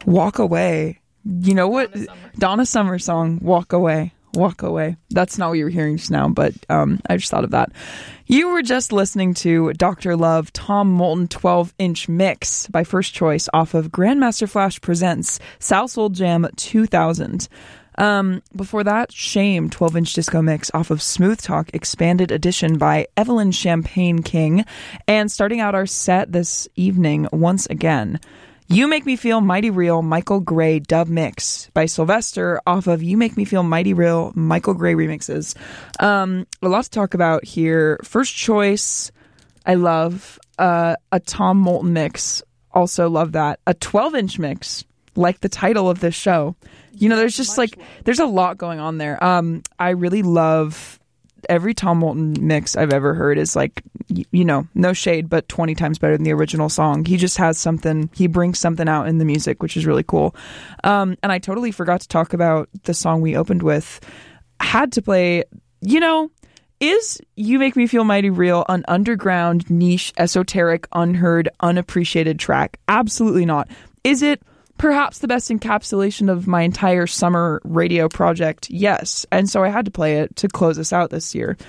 Walk Away. You know what? Donna Summer song, Walk Away. Walk Away. That's not what you were hearing just now, but I just thought of that. You were just listening to Dr. Love, Tom Moulton 12-inch mix by First Choice off of Grandmaster Flash Presents South Soul Jam 2000. Before that, Shame 12-inch disco mix off of Smooth Talk Expanded Edition by Evelyn Champagne King. And starting out our set this evening, once again, You Make Me Feel Mighty Real, Michael Gray dub mix by Sylvester off of You Make Me Feel Mighty Real, Michael Gray remixes. A lot to talk about here. First Choice, I love. A Tom Moulton mix, also love that. A 12-inch mix, like the title of this show. You know, there's just there's a lot going on there. I really love every Tom Moulton mix I've ever heard is like, you know, no shade, but 20 times better than the original song. He just has something, he brings something out in the music, which is really cool. And I totally forgot to talk about the song we opened with. Had to play, you know, is You Make Me Feel Mighty Real an underground, niche, esoteric, unheard, unappreciated track? Absolutely not. Is it perhaps the best encapsulation of my entire summer radio project? Yes. And so I had to play it to close us out this year.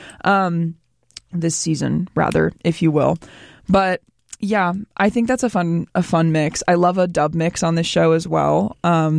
This season, rather, if you will. But yeah, I think that's a fun mix. I love a dub mix on this show as well.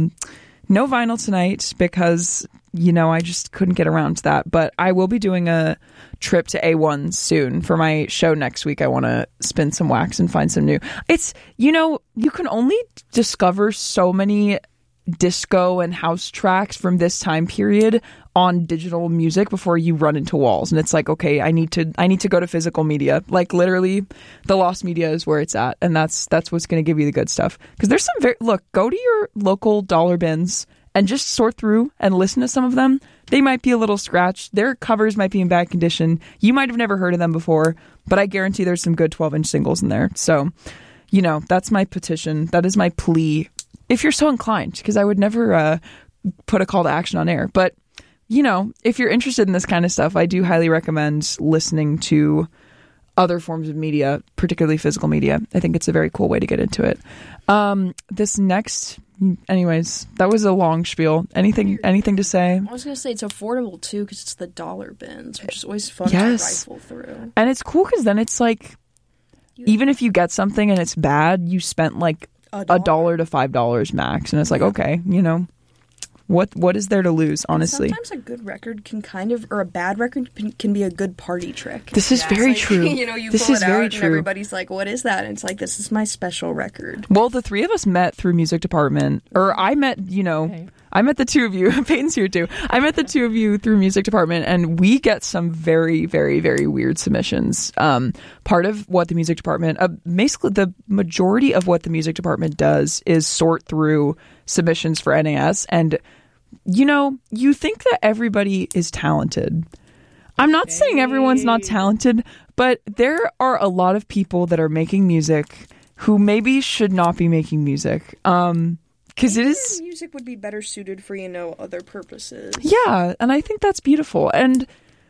No vinyl tonight because, you know, I just couldn't get around to that. But I will be doing a trip to A1 soon for my show next week. I want to spin some wax and find some new. It's, you know, you can only discover so many disco and house tracks from this time period on digital music before you run into walls. And it's like, okay, I need to go to physical media. Like literally the lost media is where it's at. And that's what's going to give you the good stuff. Because there's some go to your local dollar bins and just sort through and listen to some of them. They might be a little scratched. Their covers might be in bad condition. You might have never heard of them before, but I guarantee there's some good 12-inch singles in there. So, you know, that's my petition. That is my plea. If you're so inclined, because I would never put a call to action on air. But, you know, if you're interested in this kind of stuff, I do highly recommend listening to other forms of media, particularly physical media. I think it's a very cool way to get into it. This next, anyways, that was a long spiel. Anything to say? I was going to say it's affordable, too, because it's the dollar bins, which is always fun to rifle through. And it's cool because then it's like, even if you get something and it's bad, you spent like $1 to $5 max, and it's like, okay, you know, what is there to lose, honestly? And sometimes a good record can or a bad record can be a good party trick. This is very true. You know, you pull it out and everybody's like, what is that? And it's like, this is my special record. Well, the three of us met through music department, or I met, you know, okay. I met the two of you. Peyton's here too. I met the two of you through music department, and we get some very, very, very weird submissions. Part of what the music department, basically the majority of what the music department does is sort through submissions for NAS. And, you know, you think that everybody is talented. I'm not saying everyone's not talented, but there are a lot of people that are making music who maybe should not be making music. Because it is, music would be better suited for, you know, other purposes. Yeah, and I think that's beautiful. And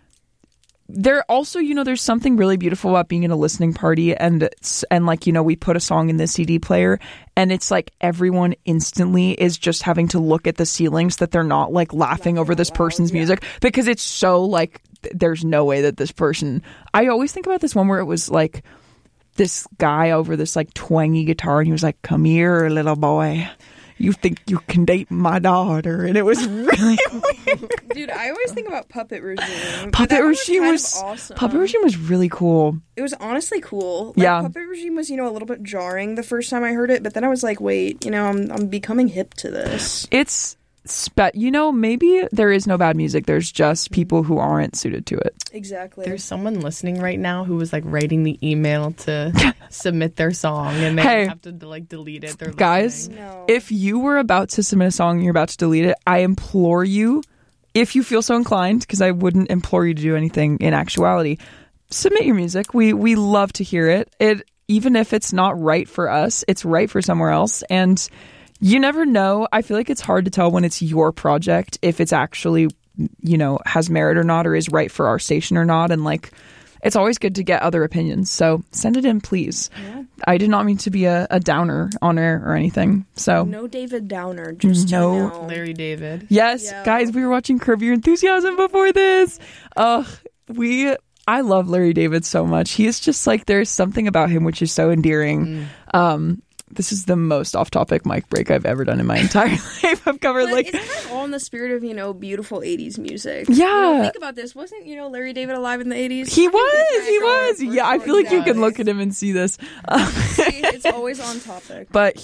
there also, you know, there's something really beautiful about being in a listening party and like, you know, we put a song in the CD player and it's like everyone instantly is just having to look at the ceilings that they're not like laughing over this person's music because it's so like there's no way that this person. I always think about this one where it was like this guy over this like twangy guitar and he was like, "Come here, little boy. You think you can date my daughter?" And it was really weird. Dude, I always think about Puppet Regime. Puppet Regime was awesome. Puppet Regime was really cool. It was honestly cool. Like, yeah. Puppet Regime was, you know, a little bit jarring the first time I heard it, but then I was like, wait, you know, I'm becoming hip to this. It's you know, maybe there is no bad music. There's just people who aren't suited to it. Exactly. There's someone listening right now who was like writing the email to submit their song and they have to like delete it. They're guys, if you were about to submit a song and you're about to delete it, I implore you, if you feel so inclined, because I wouldn't implore you to do anything in actuality, submit your music. We love to hear it. Even if it's not right for us, it's right for somewhere else. And you never know. I feel like it's hard to tell when it's your project if it's actually, you know, has merit or not, or is right for our station or not. And like, it's always good to get other opinions. So send it in, please. Yeah. I did not mean to be a downer on air or anything. So no David Downer, just no Larry David. Yes, guys, we were watching Curb Your Enthusiasm before this. I love Larry David so much. He is just like, there's something about him which is so endearing. This is the most off-topic mic break I've ever done in my entire life. I've covered it's kind of all in the spirit of, beautiful 80s music. Yeah. Think about this. Wasn't, Larry David alive in the 80s? He was. Yeah, I feel like you can look at him and see this. It's always on topic. But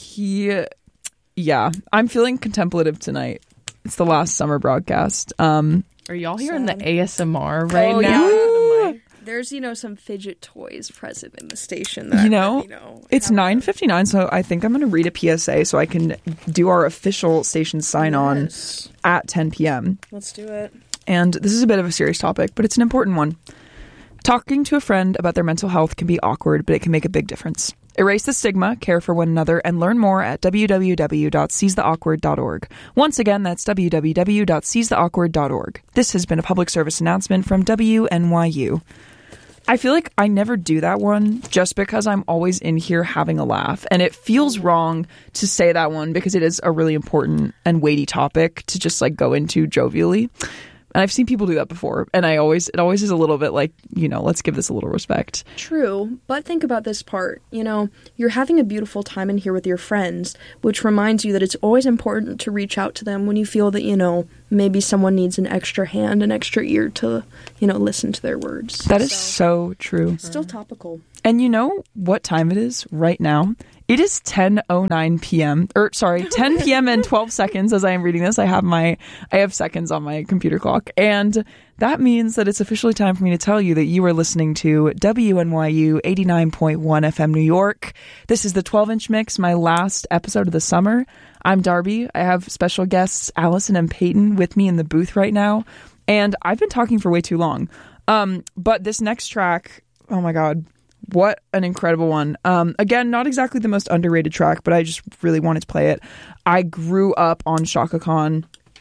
I'm feeling contemplative tonight. It's the last summer broadcast. Are y'all hearing the ASMR right now? Yeah. There's, some fidget toys present in the station. It's 9:59, so I think I'm going to read a PSA so I can do our official station sign-on at 10 p.m. Let's do it. And this is a bit of a serious topic, but it's an important one. Talking to a friend about their mental health can be awkward, but it can make a big difference. Erase the stigma, care for one another, and learn more at www.seizetheawkward.org. Once again, that's www.seizetheawkward.org. This has been a public service announcement from WNYU. I feel like I never do that one just because I'm always in here having a laugh. And it feels wrong to say that one because it is a really important and weighty topic to just go into jovially. And I've seen people do that before. And it always is a little bit like, let's give this a little respect. True. But think about this part. You're having a beautiful time in here with your friends, which reminds you that it's always important to reach out to them when you feel that, maybe someone needs an extra hand, an extra ear to, listen to their words. That is so true. Still topical. And you know what time it is right now? It is 10:09 p.m. 10 p.m. and 12 seconds as I am reading this. I have seconds on my computer clock. And that means that it's officially time for me to tell you that you are listening to WNYU 89.1 FM New York. This is the 12-inch mix, my last episode of the summer. I'm Darby. I have special guests Allison and Peyton with me in the booth right now. And I've been talking for way too long. But this next track, oh my God. What an incredible one. Again, not exactly the most underrated track, but I just really wanted to play it. I grew up on Chaka Khan.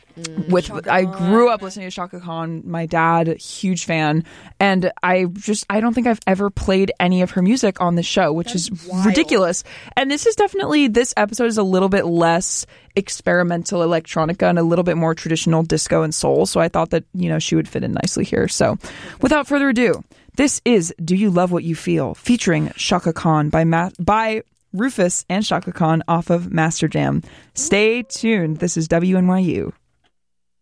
I grew up listening to Chaka Khan. My dad, huge fan. And I don't think I've ever played any of her music on the show, which is ridiculous. And this episode is a little bit less experimental electronica and a little bit more traditional disco and soul. So I thought that, she would fit in nicely here. So without further ado, this is Do You Love What You Feel, featuring Chaka Khan by Rufus and Chaka Khan off of Master Jam. Stay tuned. This is WNYU.